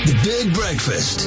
The Big Breakfast.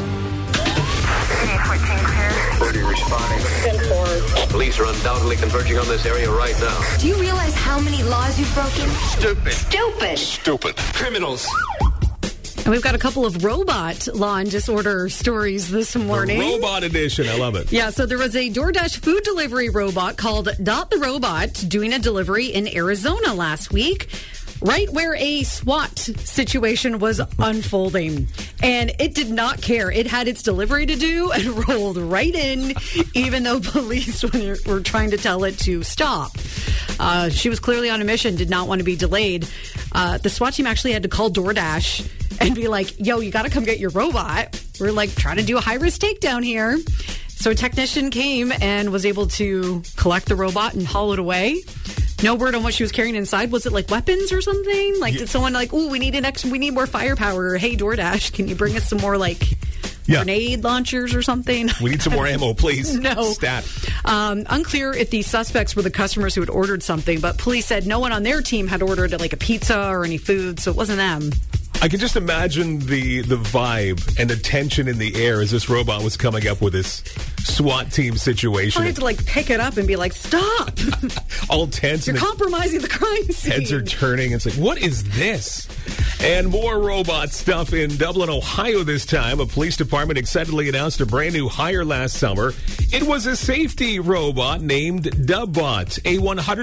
14 clear. Birdie responding. 10-4. Police are undoubtedly converging on this area right now. Do you realize how many laws you've broken? Stupid. Criminals. And we've got a couple of robot law and disorder stories this morning. The robot edition. I love it. Yeah, so there was a DoorDash food delivery robot called Dot the Robot doing a delivery in Arizona last week, right where a SWAT situation was unfolding. And it did not care. It had its delivery to do and rolled right in, even though police were trying to tell it to stop. She was clearly on a mission, did not want to be delayed. The SWAT team actually had to call DoorDash and be like, yo, you got to come get your robot. We're like trying to do a high-risk takedown here. So a technician came and was able to collect the robot and haul it away. No word on what she was carrying inside. Was it like weapons or something? Like, did someone like, ooh, we need more firepower. Or, hey, DoorDash, can you bring us some more grenade launchers or something? We need some more ammo, please. No. Stat. Unclear if the suspects were the customers who had ordered something, but police said no one on their team had ordered a pizza or any food, so it wasn't them. I can just imagine the vibe and the tension in the air as this robot was coming up with this SWAT team situation. I had to pick it up and be like, stop. All tense. You're compromising the crime scene. Heads are turning. It's like, what is this? And more robot stuff in Dublin, Ohio this time. A police department excitedly announced a brand new hire last summer. It was a safety robot named Dubbot, a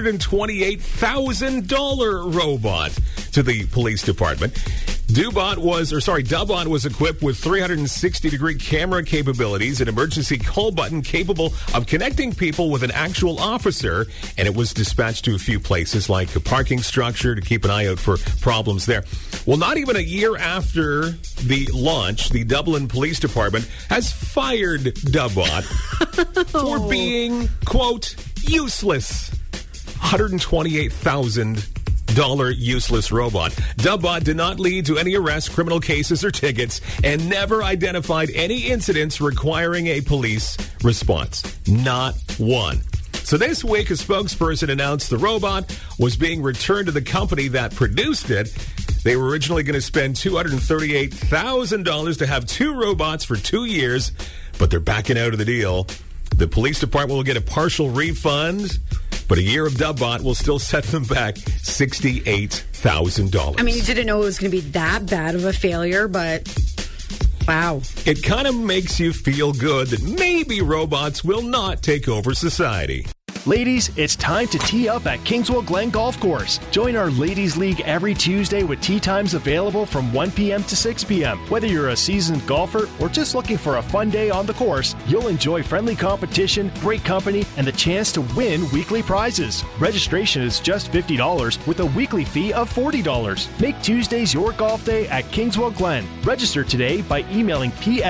$128,000 robot to the police department. Dubbot was equipped with 360-degree camera capabilities, an emergency call button capable of connecting people with an actual officer, and it was dispatched to a few places like a parking structure to keep an eye out for problems there. Well, not even a year after the launch, the Dublin Police Department has fired Dubbot for being, quote, useless. $128,000 useless robot. Dubbot did not lead to any arrests, criminal cases, or tickets, and never identified any incidents requiring a police response. Not one. So this week, a spokesperson announced the robot was being returned to the company that produced it. They were originally going to spend $238,000 to have two robots for 2 years, but they're backing out of the deal. The police department will get a partial refund, but a year of Dubbot will still set them back $68,000. I mean, you didn't know it was going to be that bad of a failure, but wow. It kind of makes you feel good that maybe robots will not take over society. Ladies, it's time to tee up at Kingswell Glen Golf Course. Join our Ladies League every Tuesday with tee times available from 1 p.m. to 6 p.m. Whether you're a seasoned golfer or just looking for a fun day on the course, you'll enjoy friendly competition, great company, and the chance to win weekly prizes. Registration is just $50 with a weekly fee of $40. Make Tuesdays your golf day at Kingswell Glen. Register today by emailing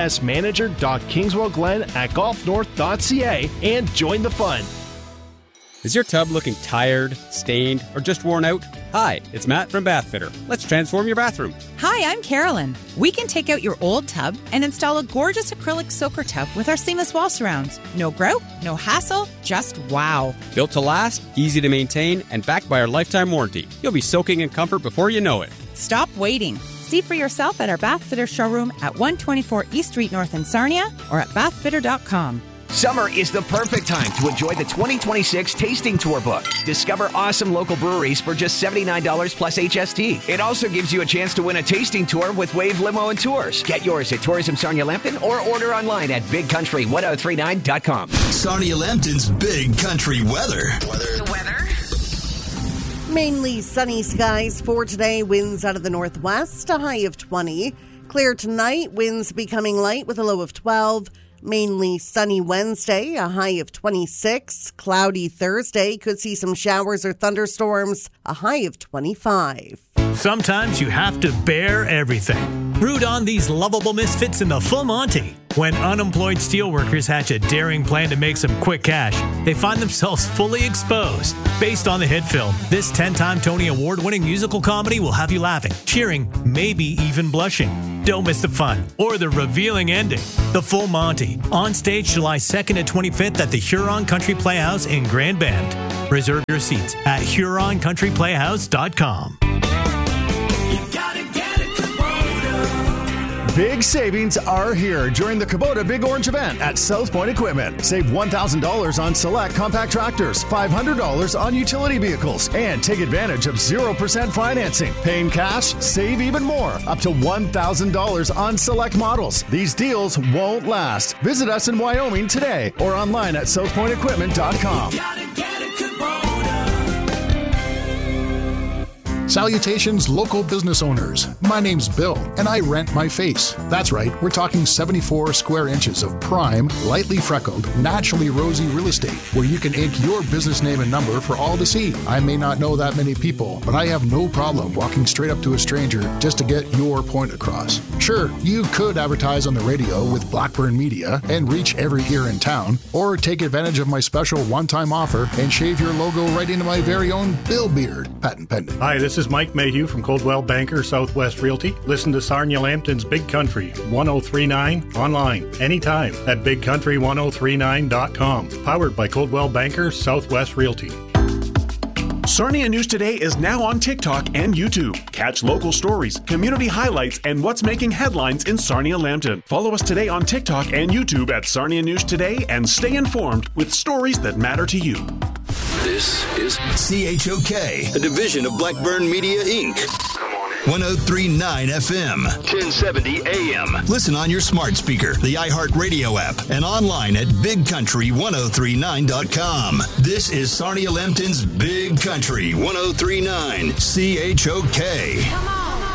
psmanager.kingswellglen@golfnorth.ca and join the fun. Is your tub looking tired, stained, or just worn out? Hi, it's Matt from Bathfitter. Let's transform your bathroom. Hi, I'm Carolyn. We can take out your old tub and install a gorgeous acrylic soaker tub with our seamless wall surrounds. No grout, no hassle, just wow. Built to last, easy to maintain, and backed by our lifetime warranty. You'll be soaking in comfort before you know it. Stop waiting. See for yourself at our Bathfitter showroom at 124 East Street North in Sarnia or at bathfitter.com. Summer is the perfect time to enjoy the 2026 Tasting Tour book. Discover awesome local breweries for just $79 plus HST. It also gives you a chance to win a tasting tour with Wave Limo and Tours. Get yours at Tourism Sarnia Lambton or order online at bigcountry1039.com. Sarnia Lambton's Big Country Weather. The weather. Mainly sunny skies for today. Winds out of the northwest, a high of 20. Clear tonight, winds becoming light with a low of 12. Mainly sunny Wednesday, a high of 26. Cloudy Thursday, could see some showers or thunderstorms, a high of 25. Sometimes you have to bear everything. Root on these lovable misfits in the Full Monty. When unemployed steelworkers hatch a daring plan to make some quick cash, they find themselves fully exposed. Based on the hit film, this 10-time Tony Award-winning musical comedy will have you laughing, cheering, maybe even blushing. Don't miss the fun or the revealing ending. The Full Monty, on stage July 2nd and 25th at the Huron Country Playhouse in Grand Bend. Reserve your seats at HuronCountryPlayhouse.com. Big savings are here during the Kubota Big Orange event at South Point Equipment. Save $1,000 on select compact tractors, $500 on utility vehicles, and take advantage of 0% financing. Paying cash, save even more, up to $1,000 on select models. These deals won't last. Visit us in Wyoming today or online at southpointequipment.com. Salutations, local business owners. My name's Bill, and I rent my face. That's right, we're talking 74 square inches of prime, lightly freckled, naturally rosy real estate, where you can ink your business name and number for all to see. I may not know that many people, but I have no problem walking straight up to a stranger just to get your point across. Sure, you could advertise on the radio with Blackburn Media and reach every ear in town, or take advantage of my special one-time offer and shave your logo right into my very own Bill Beard. Patent pending. Hi, this is Mike Mayhew from Coldwell Banker Southwest Realty. Listen to Sarnia Lambton's Big Country 1039 online anytime at bigcountry1039.com. Powered by Coldwell Banker Southwest Realty. Sarnia News Today is now on TikTok and YouTube. Catch local stories, community highlights, and what's making headlines in Sarnia Lambton. Follow us today on TikTok and YouTube at Sarnia News Today and stay informed with stories that matter to you. This is CHOK, a division of Blackburn Media, Inc. 1039 FM, 1070 AM. Listen on your smart speaker, the iHeartRadio app, and online at bigcountry1039.com. This is Sarnia Lambton's Big Country 1039 CHOK.